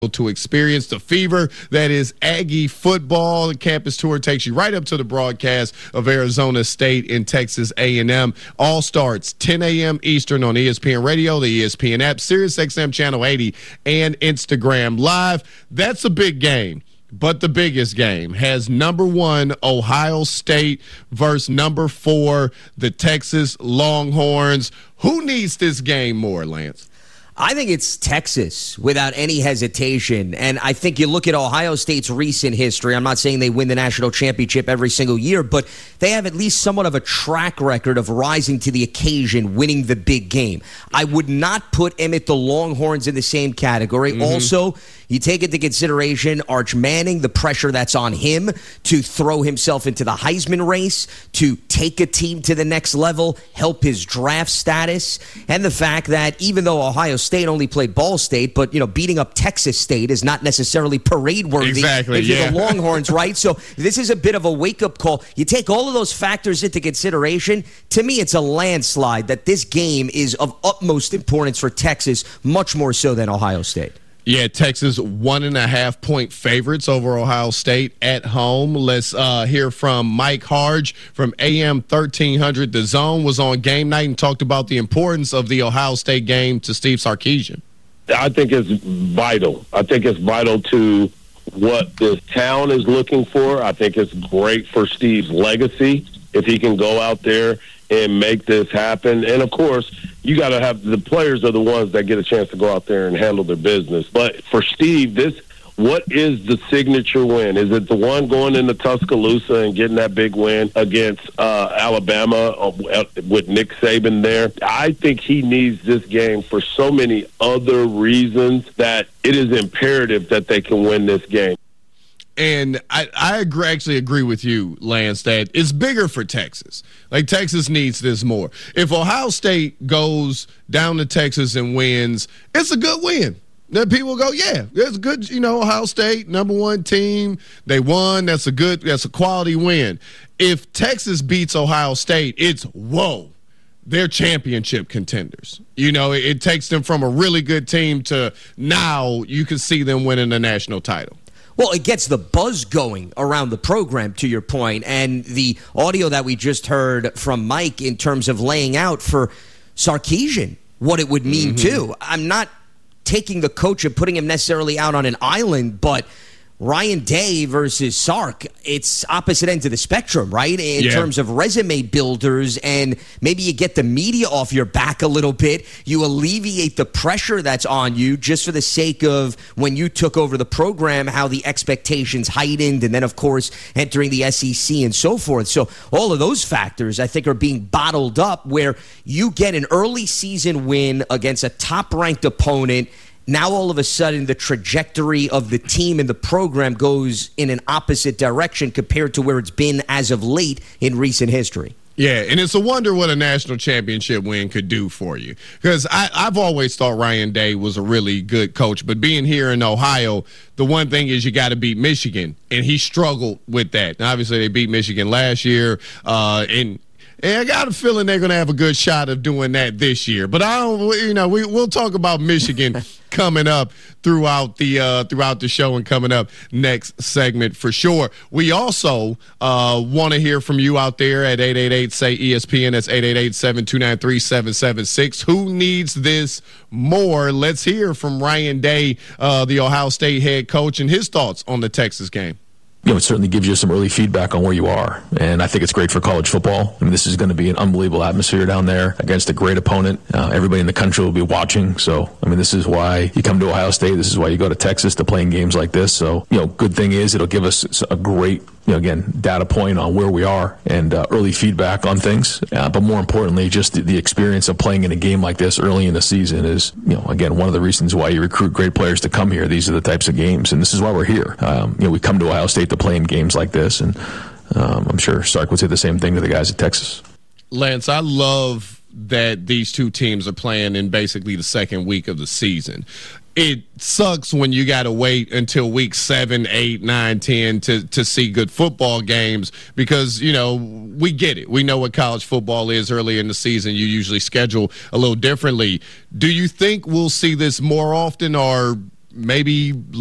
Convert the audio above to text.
to experience the fever that is Aggie football. The campus tour takes you right up to the broadcast of Arizona State and Texas A&M. All starts 10 a.m. Eastern on ESPN Radio, the ESPN app, SiriusXM Channel 80, and Instagram Live. That's a big game. But the biggest game has number 1 Ohio State versus number 4 the Texas Longhorns. Who needs this game more, Lance? I think it's Texas without any hesitation. And I think you look at Ohio State's recent history. I'm not saying they win the national championship every single year, but they have at least somewhat of a track record of rising to the occasion, winning the big game. I would not put Emmett the Longhorns in the same category. Also, you take into consideration Arch Manning, the pressure that's on him to throw himself into the Heisman race, to take a team to the next level, help his draft status, and the fact that even though Ohio State only played Ball State, but beating up Texas State is not necessarily parade-worthy if you're the Longhorns, right? So this is a bit of a wake-up call. You take all of those factors into consideration. To me, it's a landslide that this game is of utmost importance for Texas, much more so than Ohio State. Yeah, Texas 1.5-point favorites over Ohio State at home. Let's hear from Mike Harge from AM 1300. The Zone was on game night and talked about the importance of the Ohio State game to Steve Sarkisian. I think it's vital. I think it's vital to what this town is looking for. I think it's great for Steve's legacy if he can go out there and make this happen. And, of course, you got to have the players are the ones that get a chance to go out there and handle their business. But for Steve, what is the signature win? Is it the one going into Tuscaloosa and getting that big win against Alabama with Nick Saban there? I think he needs this game for so many other reasons that it is imperative that they can win this game. And I actually agree with you, Lance, that it's bigger for Texas. Like, Texas needs this more. If Ohio State goes down to Texas and wins, it's a good win. Then people go, yeah, it's good, Ohio State, number 1 team. They won. That's a quality win. If Texas beats Ohio State, it's, whoa, they're championship contenders. It takes them from a really good team to now you can see them winning a national title. Well, it gets the buzz going around the program, to your point, and the audio that we just heard from Mike in terms of laying out for Sarkisian what it would mean, too. I'm not taking the coach and putting him necessarily out on an island, but Ryan Day versus Sark, it's opposite ends of the spectrum, right? In terms of resume builders, and maybe you get the media off your back a little bit. You alleviate the pressure that's on you just for the sake of when you took over the program, how the expectations heightened, and then, of course, entering the SEC and so forth. So all of those factors, I think, are being bottled up where you get an early season win against a top-ranked opponent. Now, all of a sudden, the trajectory of the team and the program goes in an opposite direction compared to where it's been as of late in recent history. Yeah, and it's a wonder what a national championship win could do for you. Because I've always thought Ryan Day was a really good coach. But being here in Ohio, the one thing is you got to beat Michigan. And he struggled with that. Now, obviously, they beat Michigan last year. And I got a feeling they're going to have a good shot of doing that this year. But we'll talk about Michigan coming up throughout the show and coming up next segment for sure. We also want to hear from you out there at 888-SAY-ESPN. That's 888-729-3776. Who needs this more? Let's hear from Ryan Day, the Ohio State head coach, and his thoughts on the Texas game. It certainly gives you some early feedback on where you are. And I think it's great for college football. I mean, this is going to be an unbelievable atmosphere down there against a great opponent. Everybody in the country will be watching. So, this is why you come to Ohio State. This is why you go to Texas to play in games like this. So, good thing is it'll give us a great, data point on where we are and early feedback on things. But more importantly, just the experience of playing in a game like this early in the season is, again, one of the reasons why you recruit great players to come here. These are the types of games, and this is why we're here. We come to Ohio State to play in games like this, and I'm sure Sark would say the same thing to the guys at Texas. Lance, I love that these two teams are playing in basically the second week of the season. It sucks when you got to wait until week 7, 8, 9, 10 to see good football games because, we get it. We know what college football is early in the season. You usually schedule a little differently. Do you think we'll see this more often, or maybe